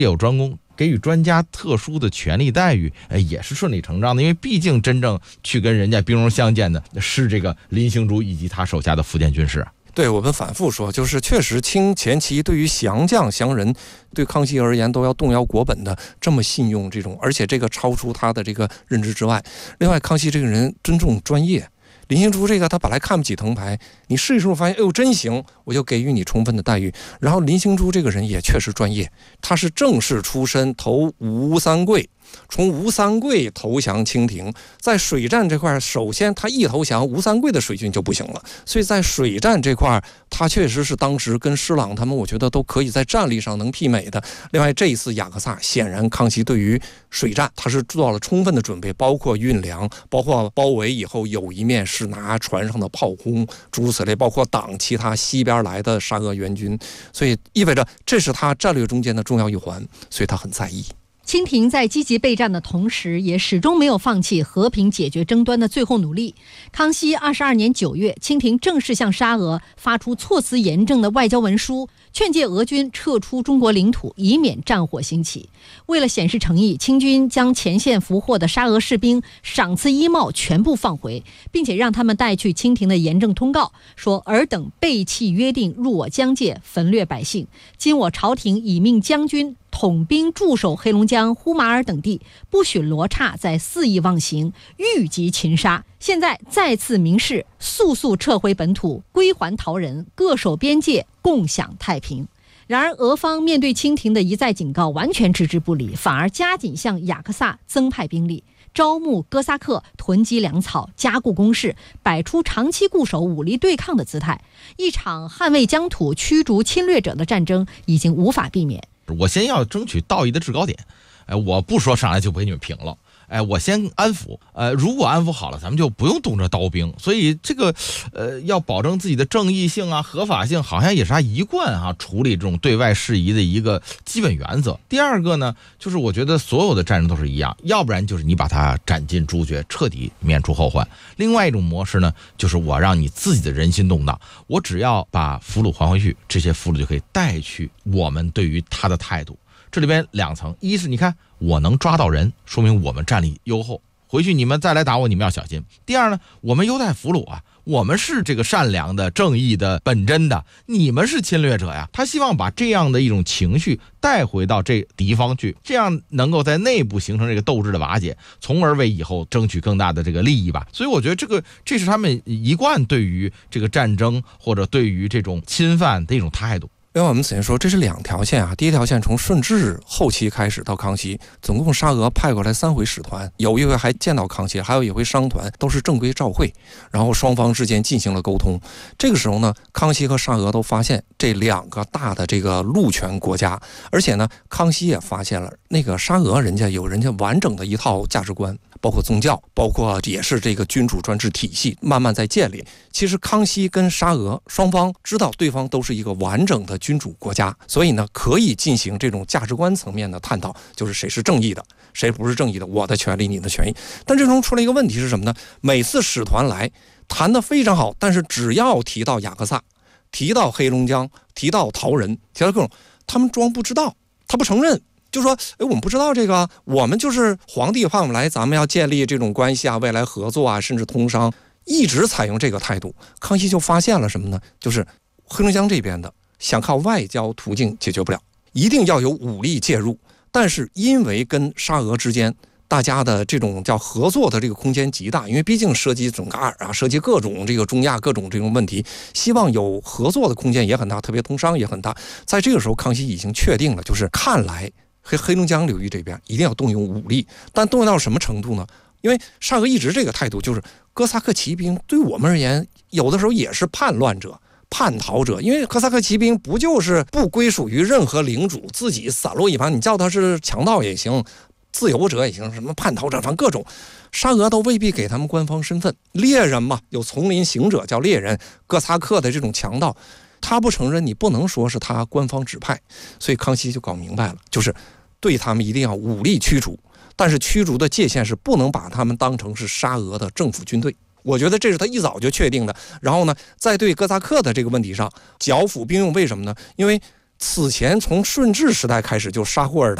有专攻，给予专家特殊的权利待遇，也是顺理成章的。因为毕竟真正去跟人家兵戎相见的是这个林兴珠以及他手下的福建军士。 对，我们反复说，就是确实清前期对于降将降人，对康熙而言都要动摇国本的这么信用这种，而且这个超出他的这个认知之外。另外，康熙这个人尊重专业。林兴珠这个他本来看不起藤牌，你试一试发现，哎呦真行，我就给予你充分的待遇。然后林兴珠这个人也确实专业，他是正式出身，投吴三桂，从吴三桂投降清廷。在水战这块，首先他一投降，吴三桂的水军就不行了，所以在水战这块，他确实是当时跟施琅他们，我觉得都可以在战力上能媲美的。另外这一次雅克萨，显然康熙对于水战他是做了充分的准备，包括运粮，包括包围以后有一面是拿船上的炮轰诸如此类，包括挡其他西边来的沙俄援军，所以意味着这是他战略中间的重要一环，所以他很在意。 清廷在积极备战的同时，也始终没有放弃和平解决争端的最后努力。康熙22年9月，清廷正式向沙俄发出措辞严正的外交文书，劝诫俄军撤出中国领土，以免战火兴起。为了显示诚意，清军将前线俘获的沙俄士兵赏赐衣帽全部放回，并且让他们带去清廷的严正通告，说尔等背弃约定，入我疆界，焚掠百姓。今我朝廷已命将军统兵驻守黑龙江、呼麻尔等地，不许罗刹再肆意妄行，欲及擒杀。现在再次明示，速速撤回本土，归还逃人，各守边界，共享太平。然而俄方面对清廷的一再警告完全置之不理，反而加紧向雅克萨增派兵力，招募哥萨克，囤积粮草，加固工事，摆出长期固守武力对抗的姿态。一场捍卫疆土、驱逐侵略者的战争已经无法避免。 我先要争取道义的制高点，我不说上来就不给你们平了，我先安抚，如果安抚好了，咱们就不用动这刀兵。所以这个，要保证自己的正义性啊、合法性，好像也是他一贯处理这种对外事宜的一个基本原则。第二个呢，就是我觉得所有的战争都是一样，要不然就是你把他斩尽诛绝，彻底免除后患；另外一种模式呢，就是我让你自己的人心动荡，我只要把俘虏还回去，这些俘虏就可以带去我们对于他的态度。这里边两层，一是你看我能抓到人，说明我们战力优厚，回去你们再来打我，你们要小心。第二呢，我们优待俘虏啊，我们是这个善良的、正义的、本真的，你们是侵略者呀。他希望把这样的一种情绪带回到这敌方去，这样能够在内部形成这个斗志的瓦解，从而为以后争取更大的这个利益吧。所以我觉得这是他们一贯对于这个战争或者对于这种侵犯的一种态度。 因为我们此前说这是两条线啊，第一条线从顺治后期开始到康熙，总共沙俄派过来3回使团，有一回还见到康熙，还有一回商团，都是正规照会，然后双方之间进行了沟通。这个时候呢，康熙和沙俄都发现这2个大的这个陆权国家，而且呢，康熙也发现了那个沙俄人家有人家完整的一套价值观，包括宗教，包括也是这个君主专制体系慢慢在建立。其实康熙跟沙俄双方知道对方都是一个完整的君主国家，所以呢可以进行这种价值观层面的探讨，就是谁是正义的，谁不是正义的，我的权利你的权益。但这中出了一个问题是什么呢？每次使团来谈得非常好，但是只要提到雅克萨，提到黑龙江，提到逃人，提到各种，他们装不知道，他不承认，就说我们不知道这个，我们就是皇帝派我们来，咱们要建立这种关系啊，未来合作啊，甚至通商，一直采用这个态度。康熙就发现了什么呢？就是黑龙江这边的想靠外交途径解决不了，一定要有武力介入。但是因为跟沙俄之间大家的这种叫合作的这个空间极大，因为毕竟涉及准噶尔啊，涉及各种这个中亚各种这种问题，希望有合作的空间也很大，特别通商也很大。在这个时候，康熙已经确定了，就是看来黑龙江流域这边一定要动用武力，但动用到什么程度呢？因为沙俄一直这个态度就是哥萨克骑兵对我们而言，有的时候也是叛乱者、叛逃者，因为哥萨克骑兵不就是不归属于任何领主，自己散落一旁，你叫他是强盗也行，自由者也行，什么叛逃者，反正各种，沙俄都未必给他们官方身份。猎人嘛，有丛林行者叫猎人，哥萨克的这种强盗，他不承认，你不能说是他官方指派。所以康熙就搞明白了，就是对他们一定要武力驱逐，但是驱逐的界限是不能把他们当成是沙俄的政府军队。我觉得这是他一早就确定的。然后呢，在对哥萨克的这个问题上，剿抚兵用，为什么呢？因为此前从顺治时代开始就杀过尔的